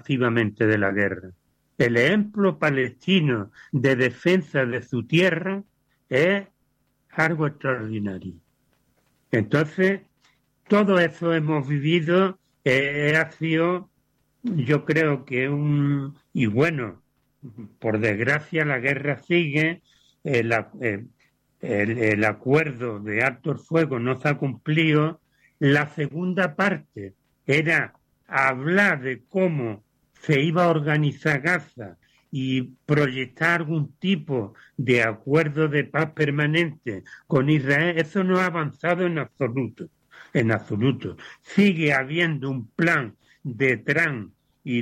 activamente de la guerra. El ejemplo palestino de defensa de su tierra es algo extraordinario. Entonces, todo eso hemos vivido, ha sido, yo creo que y bueno, por desgracia la guerra sigue, el acuerdo de alto el fuego no se ha cumplido. La segunda parte era hablar de cómo se iba a organizar Gaza y proyectar algún tipo de acuerdo de paz permanente con Israel. Eso no ha avanzado en absoluto, en absoluto. Sigue habiendo un plan de Trump y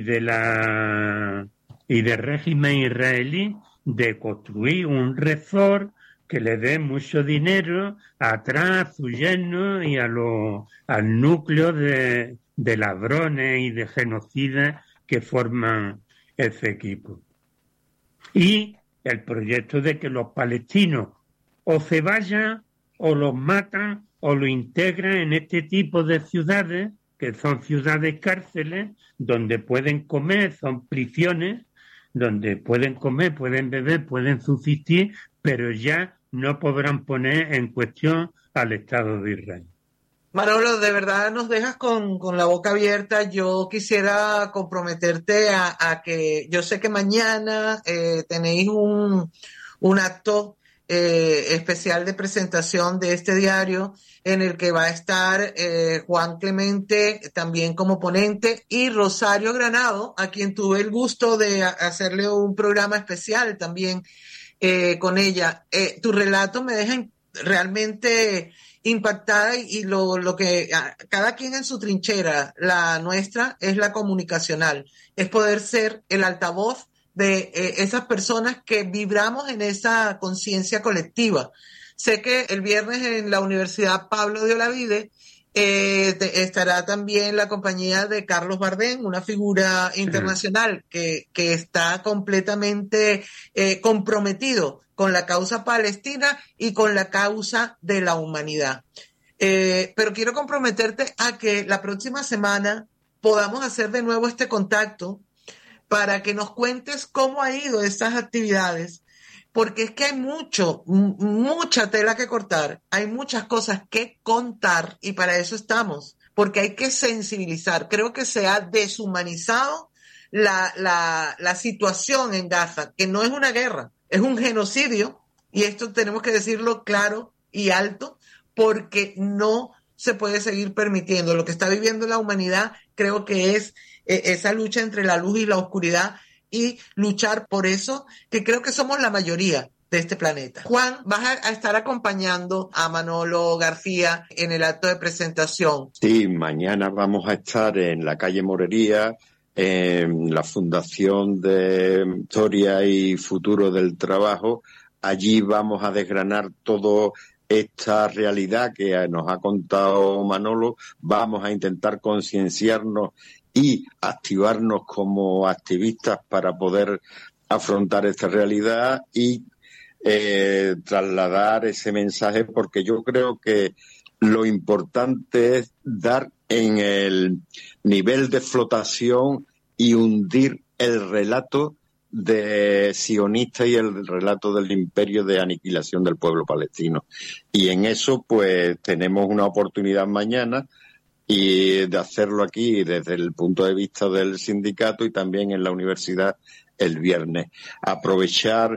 del régimen israelí de construir un resort que le dé mucho dinero atrás a su yerno y al núcleo de ladrones y de genocidas que forman ese equipo. Y el proyecto de que los palestinos o se vayan o los matan o lo integran en este tipo de ciudades, que son ciudades cárceles, donde pueden comer, son prisiones, donde pueden comer, pueden beber, pueden subsistir, pero ya no podrán poner en cuestión al Estado de Israel. Manolo, de verdad nos dejas con la boca abierta. Yo quisiera comprometerte a que yo sé que mañana tenéis un acto especial de presentación de este diario en el que va a estar Juan Clemente también como ponente y Rosario Granado, a quien tuve el gusto de hacerle un programa especial también con ella. Tu relato me deja realmente impactada y lo que cada quien en su trinchera, la nuestra es la comunicacional, es poder ser el altavoz de esas personas que vibramos en esa conciencia colectiva. Sé que el viernes en la Universidad Pablo de Olavide estará también la compañía de Carlos Bardén, una figura internacional que está completamente comprometido con la causa palestina y con la causa de la humanidad. Pero quiero comprometerte a que la próxima semana podamos hacer de nuevo este contacto para que nos cuentes cómo ha ido estas actividades, porque es que hay mucha tela que cortar, hay muchas cosas que contar y para eso estamos, porque hay que sensibilizar. Creo que se ha deshumanizado la situación en Gaza, que no es una guerra, es un genocidio, y esto tenemos que decirlo claro y alto, porque no se puede seguir permitiendo. Lo que está viviendo la humanidad creo que es esa lucha entre la luz y la oscuridad y luchar por eso, que creo que somos la mayoría de este planeta. Juan, vas a estar acompañando a Manolo García en el acto de presentación. Sí, mañana vamos a estar en la calle Morería, en la Fundación de Historia y Futuro del Trabajo. Allí vamos a desgranar todo esta realidad que nos ha contado Manolo. Vamos a intentar concienciarnos y activarnos como activistas para poder afrontar esta realidad y trasladar ese mensaje, porque yo creo que lo importante es dar en el nivel de flotación y hundir el relato de sionista y el relato del imperio de aniquilación del pueblo palestino. Y en eso pues tenemos una oportunidad mañana y de hacerlo aquí desde el punto de vista del sindicato y también en la universidad el viernes. Aprovechar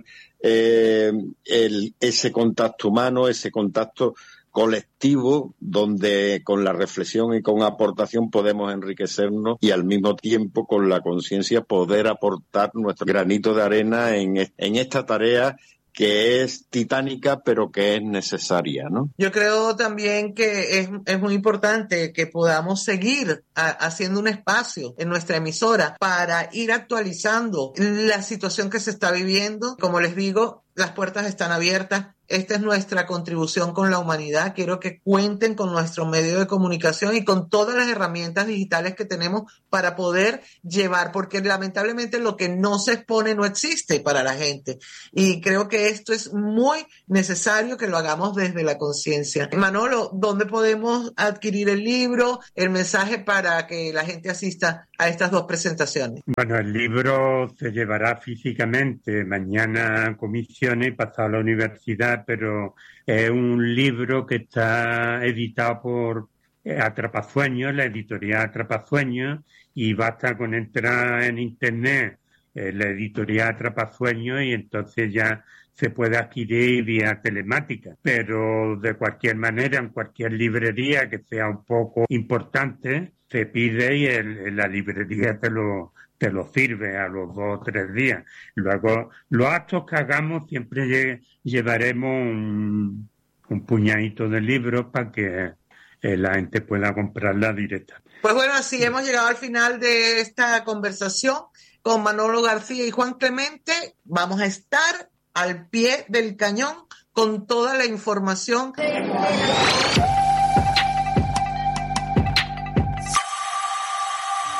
ese contacto humano, ese contacto colectivo, donde con la reflexión y con aportación podemos enriquecernos y al mismo tiempo con la conciencia poder aportar nuestro granito de arena en esta tarea que es titánica, pero que es necesaria, ¿no? Yo creo también que es muy importante que podamos seguir haciendo un espacio en nuestra emisora para ir actualizando la situación que se está viviendo. Como les digo, las puertas están abiertas esta es nuestra contribución con la humanidad. Quiero que cuenten con nuestro medio de comunicación y con todas las herramientas digitales que tenemos para poder llevar, porque lamentablemente lo que no se expone no existe para la gente. Y creo que esto es muy necesario que lo hagamos desde la conciencia. Manolo, ¿dónde podemos adquirir el libro, el mensaje para que la gente asista a estas dos presentaciones? Bueno, el libro se llevará físicamente mañana a comisiones y pasado a la universidad, pero es un libro que está editado por Atrapasueños, la editorial Atrapasueños, y basta con entrar en internet la editorial Atrapasueños y entonces ya se puede adquirir vía telemática. Pero de cualquier manera, en cualquier librería que sea un poco importante, se pide y la librería te lo sirve a los 2 o 3 días. Luego, los actos que hagamos siempre llevaremos un puñadito de libros para que la gente pueda comprarla directa. Pues bueno, así hemos llegado al final de esta conversación con Manolo García y Juan Clemente. Vamos a estar al pie del cañón con toda la información.